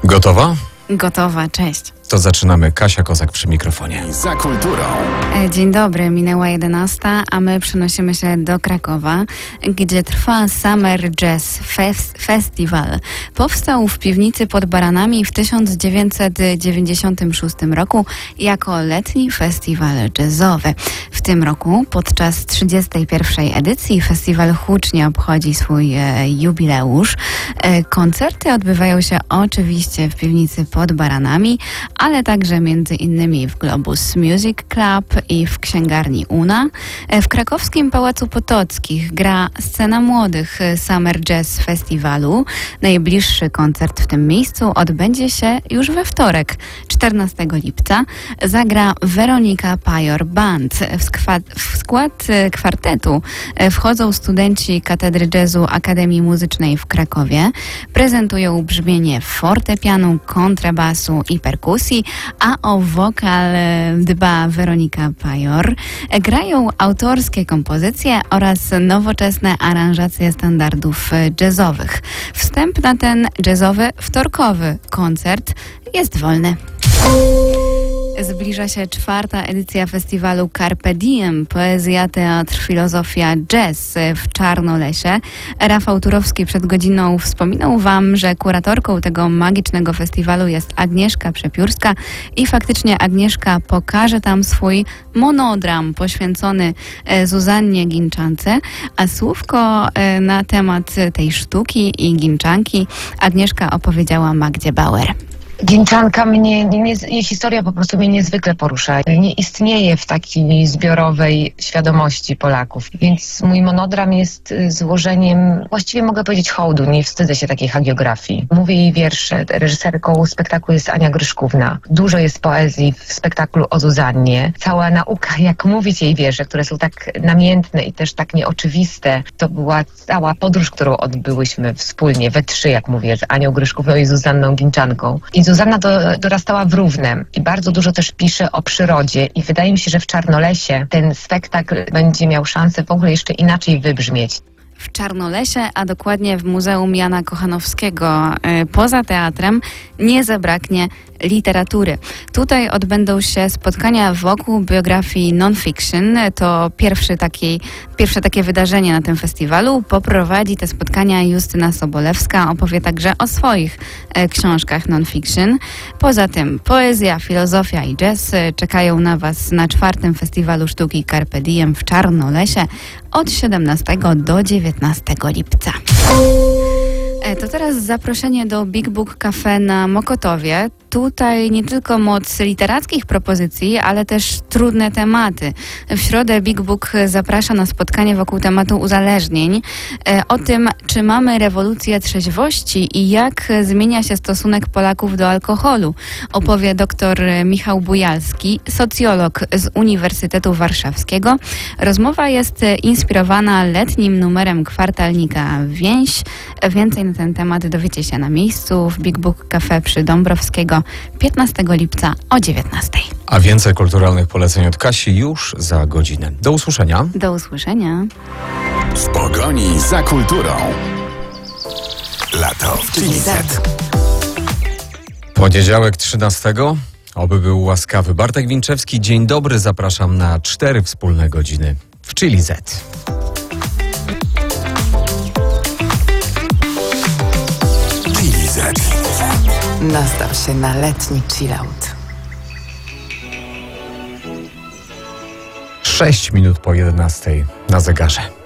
Gotowa? Gotowa, cześć. To zaczynamy. Kasia Kozak przy mikrofonie. Za kulturą. Dzień dobry, minęła 11, a my przenosimy się do Krakowa, gdzie trwa Summer Jazz Festival. Powstał w piwnicy pod Baranami w 1996 roku jako letni festiwal jazzowy. W tym roku, podczas 31. edycji, festiwal hucznie obchodzi swój jubileusz. Koncerty odbywają się oczywiście w piwnicy pod Baranami, ale także między innymi w Globus Music Club i w księgarni Una. W krakowskim Pałacu Potockich gra Scena Młodych Summer Jazz Festiwalu. Najbliższy koncert w tym miejscu odbędzie się już we wtorek, 14 lipca. Zagra Weronika Pajor Band. W skład kwartetu wchodzą studenci Katedry Jazzu Akademii Muzycznej w Krakowie. Prezentują brzmienie fortepianu, kontrabasu i perkusji, a o wokal dba Weronika Pajor. Grają autorskie kompozycje oraz nowoczesne aranżacje standardów jazzowych. Wstęp na ten jazzowy, wtorkowy koncert jest wolny. Zbliża się 4. edycja festiwalu Carpe Diem, poezja, teatr, filozofia, jazz w Czarnolesie. Rafał Turowski przed godziną wspominał Wam, że kuratorką tego magicznego festiwalu jest Agnieszka Przepiórska i faktycznie Agnieszka pokaże tam swój monodram poświęcony Zuzannie Ginczance, a słówko na temat tej sztuki i Ginczanki Agnieszka opowiedziała Magdzie Bauer. Ginczanka jej historia po prostu mnie niezwykle porusza. Nie istnieje w takiej zbiorowej świadomości Polaków, więc mój monodram jest złożeniem, właściwie mogę powiedzieć, hołdu. Nie wstydzę się takiej hagiografii. Mówię jej wiersze. Reżyserką spektaklu jest Ania Gryszkówna. Dużo jest poezji w spektaklu o Zuzannie. Cała nauka, jak mówić jej wiersze, które są tak namiętne i też tak nieoczywiste. To była cała podróż, którą odbyłyśmy wspólnie, we trzy, jak mówię, z Anią Gryszkówną i Zuzanną Ginczanką. I Zuzanna dorastała w Równem i bardzo dużo też pisze o przyrodzie i wydaje mi się, że w Czarnolesie ten spektakl będzie miał szansę w ogóle jeszcze inaczej wybrzmieć. W Czarnolesie, a dokładnie w Muzeum Jana Kochanowskiego, poza teatrem, nie zabraknie literatury. Tutaj odbędą się spotkania wokół biografii non-fiction. To pierwsze takie wydarzenie na tym festiwalu. Poprowadzi te spotkania Justyna Sobolewska. Opowie także o swoich książkach non-fiction. Poza tym poezja, filozofia i jazz czekają na Was na 4. Festiwalu Sztuki Carpe Diem w Czarnolesie od 17 do 19 lipca. To teraz zaproszenie do Big Book Cafe na Mokotowie. Tutaj nie tylko moc literackich propozycji, ale też trudne tematy. W środę Big Book zaprasza na spotkanie wokół tematu uzależnień. O tym, czy mamy rewolucję trzeźwości i jak zmienia się stosunek Polaków do alkoholu, opowie dr Michał Bujalski, socjolog z Uniwersytetu Warszawskiego. Rozmowa jest inspirowana letnim numerem kwartalnika Więź. Więcej na ten temat dowiecie się na miejscu w Big Book Cafe przy Dąbrowskiego 15 lipca o 19. A więcej kulturalnych poleceń od Kasi już za godzinę. Do usłyszenia. Do usłyszenia. W pogoni za kulturą. Lato w Chili Z. Poniedziałek 13. Oby był łaskawy. Bartek Winczewski, dzień dobry. Zapraszam na 4 wspólne godziny w Chili Z. Chili Z. Nastaw się na letni chillout. 6 minut po 11 na zegarze.